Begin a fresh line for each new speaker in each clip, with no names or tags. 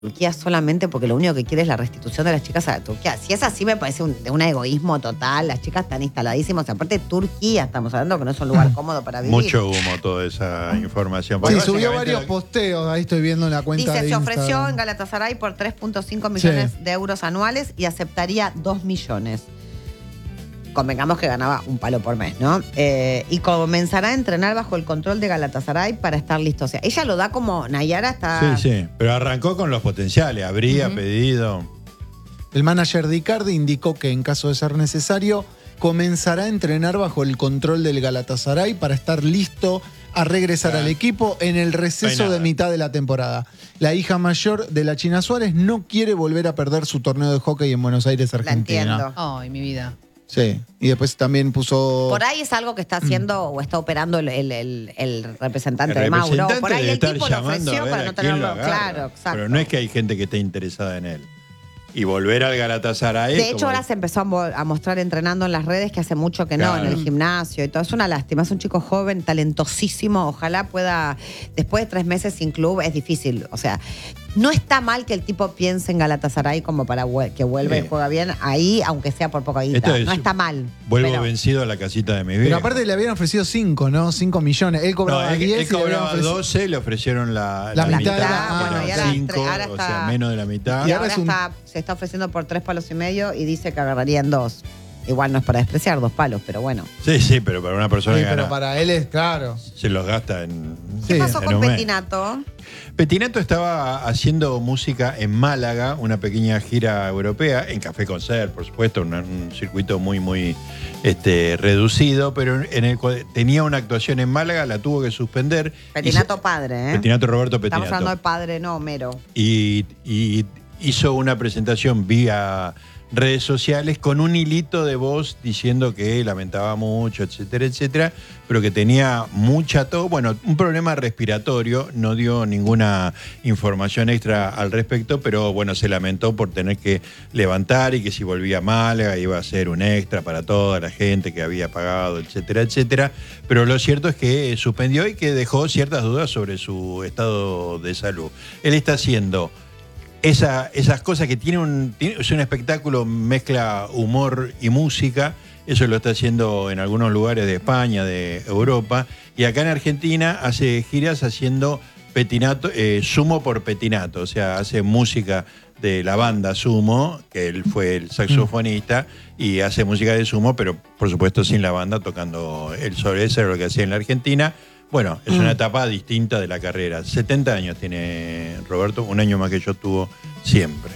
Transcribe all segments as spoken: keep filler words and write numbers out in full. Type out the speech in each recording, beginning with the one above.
Turquía solamente porque lo único que quiere es la restitución de las chicas a Turquía. Si es así, me parece un, de un egoísmo total. Las chicas están instaladísimas. Aparte, Turquía, estamos hablando que no es un lugar cómodo para vivir.
Mucho humo toda esa información.
Sí, subió varios posteos, ahí estoy viendo en la cuenta
Dice,
de
se
Instagram.
ofreció en Galatasaray por tres punto cinco millones
Sí.
de euros anuales y aceptaría dos millones. Convengamos que ganaba un palo por mes, ¿no? Eh, y comenzará a entrenar bajo el control de Galatasaray para estar listo. O sea, ella lo da como Nayara está...
Sí, sí, pero arrancó con los potenciales, habría uh-huh. pedido.
El manager de Icardi indicó que en caso de ser necesario, comenzará a entrenar bajo el control del Galatasaray para estar listo a regresar claro. al equipo en el receso de mitad de la temporada. La hija mayor de la China Suárez no quiere volver a perder su torneo de hockey en Buenos Aires, Argentina.
La entiendo.
Ay, mi vida.
Sí, y después también puso...
Por ahí es algo que está haciendo mm. o está operando el, el, el, el representante
el
de Mauro.
Representante
Por ahí el tipo lo ofreció para no tenerlo
claro,
exacto.
Pero no es que hay gente que esté interesada en él. Y volver al Galatasaray.
De hecho, como... ahora se empezó a mostrar entrenando en las redes, que hace mucho que claro. no, en el gimnasio y todo. Es una lástima. Es un chico joven, talentosísimo. Ojalá pueda, después de tres meses sin club, es difícil. O sea, no está mal que el tipo piense en Galatasaray como para que vuelva sí. y juega bien ahí, aunque sea por poca guita. Es, no está mal.
Vuelvo
pero...
vencido a la casita de mi vida.
Pero aparte le habían ofrecido cinco, ¿no? Cinco millones. Él cobraba
no, él,
diez.
Él cobraba ofrecido... doce, le ofrecieron la,
la,
la
mitad.
mitad.
Ah,
bueno, y ahora,
cinco,
ahora está,
o sea, menos de la mitad.
Y,
y
ahora,
ahora es un...
está, se está ofreciendo por tres palos y medio y dice que agarrarían dos. Igual no es para despreciar dos palos, pero bueno.
Sí, sí, pero para una persona
sí,
que
pero
gana,
para él es claro.
Se los gasta en...
¿Qué
sí,
pasó con Pettinato?
Pettinato estaba haciendo música en Málaga, una pequeña gira europea, en Café Concert, por supuesto, un, un circuito muy, muy este, reducido, pero en el cual tenía una actuación en Málaga, la tuvo que suspender.
Pettinato se, padre, ¿eh?
Pettinato Roberto Pettinato.
Estamos hablando de padre, no Homero.
Y, y hizo una presentación vía redes sociales con un hilito de voz diciendo que lamentaba mucho, etcétera, etcétera, pero que tenía mucha tos, bueno, un problema respiratorio, no dio ninguna información extra al respecto, pero bueno, se lamentó por tener que levantar y que si volvía a Málaga iba a ser un extra para toda la gente que había pagado, etcétera, etcétera, pero lo cierto es que suspendió y que dejó ciertas dudas sobre su estado de salud. Él está haciendo Esa, esas cosas que tiene un, tiene, es un espectáculo, mezcla humor y música, eso lo está haciendo en algunos lugares de España, de Europa, y acá en Argentina hace giras haciendo Pettinato, eh, Sumo por Pettinato, o sea, hace música de la banda Sumo, que él fue el saxofonista, y hace música de Sumo, pero por supuesto sin la banda, tocando él sobre eso, era lo que hacía en la Argentina. Bueno, es una etapa distinta de la carrera. setenta años tiene Roberto, un año más que yo tuvo siempre.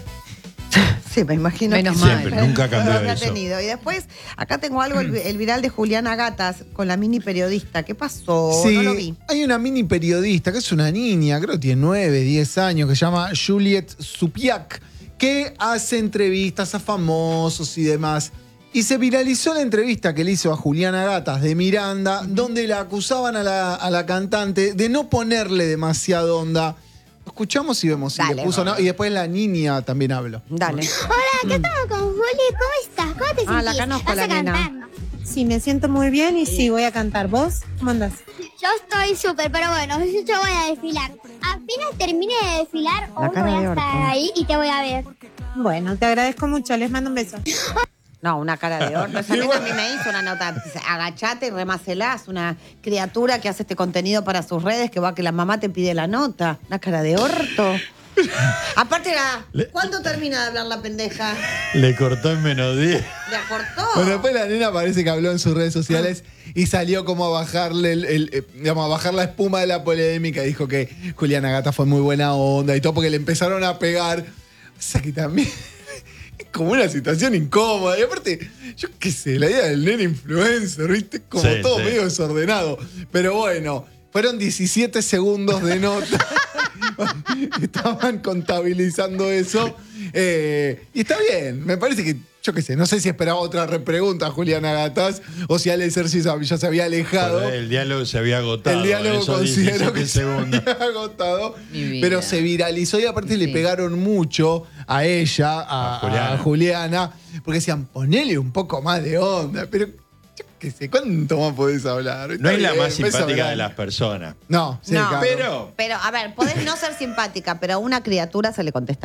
Sí, me imagino.
Menos
que
mal.
Siempre, nunca cambió
no,
eso.
Tenido. Y después, acá tengo algo, el, el viral de Juliana Gatas con la mini periodista. ¿Qué pasó?
Sí,
no lo vi.
Hay una mini periodista que es una niña, creo que tiene nueve, diez años, que se llama Juliet Supiak, que hace entrevistas a famosos y demás. Y se viralizó la entrevista que le hizo a Juliana Gatas de Miranda, uh-huh. donde la acusaban a la, a la cantante de no ponerle demasiado onda. Escuchamos y vemos si
Dale,
le puso no. Y después la niña también habló.
Dale.
Hola, acá estamos con Juli. ¿Cómo estás? ¿Cómo te sentís?
Ah, la conozco,
¿Estás
la nena.
cantando?
Sí, me siento muy bien y sí, voy a cantar. ¿Vos cómo andás?
Yo estoy súper, pero bueno, yo voy a desfilar. Apenas termine de desfilar,
La
hoy
cara
voy
de
a
orto.
estar ahí y te voy a ver.
Bueno, te agradezco mucho. Les mando un beso.
No, una cara de orto. Esa nena a mí me hizo una nota. Agachate y remacelás. Una criatura que hace este contenido para sus redes que va a que la mamá te pide la nota. Una cara de orto. Aparte era, ¿cuándo termina de hablar la pendeja?
Le cortó en menos diez.
Le cortó.
Bueno, después la nena parece que habló en sus redes sociales y salió como a bajarle el, el, el, digamos, a bajar la espuma de la polémica. Dijo que Juliana Gata fue muy buena onda y todo, porque le empezaron a pegar. O sea que también es como una situación incómoda. Y aparte, yo qué sé, la idea del nene influencer, ¿viste? Como
Sí,
todo
sí.
medio desordenado. Pero bueno, fueron diecisiete segundos de nota. Estaban contabilizando eso. Eh, y está bien, me parece que, yo qué sé, no sé si esperaba otra repregunta Juliana Gatas o si Ale Cerci ya se había alejado.
Pero el diálogo se había agotado.
El diálogo
esos
considero que se
segundos.
había agotado.
Mi vida.
Pero se viralizó y aparte
Sí.
le pegaron mucho a ella, a,
A Juliana.
a Juliana, porque decían, ponele un poco más de onda. Pero ¿Qué sé? ¿Cuánto más podés hablar?
No
Está
es la
bien,
más
beso
simpática
grande.
de las personas.
No, sí,
No,
claro.
Pero
Pero, a ver, podés no ser simpática, pero a una criatura se le contesta